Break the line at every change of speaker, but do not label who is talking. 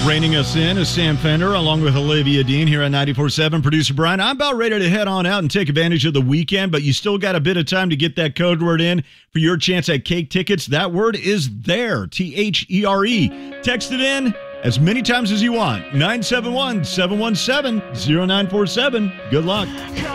Reining us in is Sam Fender, along with Olivia Dean here on 94.7. Producer Brian, I'm about ready to head on out and take advantage of the weekend, but you still got a bit of time to get that code word in for your chance at cake tickets. That word is THERE, THERE. Text it in as many times as you want. 971-717-0947. Good luck.